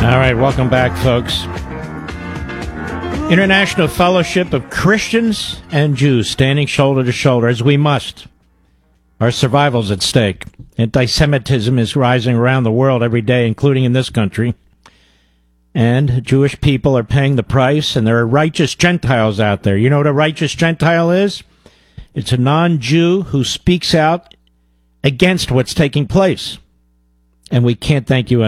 All right, welcome back, folks. International Fellowship of Christians and Jews standing shoulder to shoulder, as we must. Our survival's at stake. Anti-Semitism is rising around the world every day, including in this country. And Jewish people are paying the price, and there are righteous Gentiles out there. You know what a righteous Gentile is? It's a non-Jew who speaks out against what's taking place. And we can't thank you enough.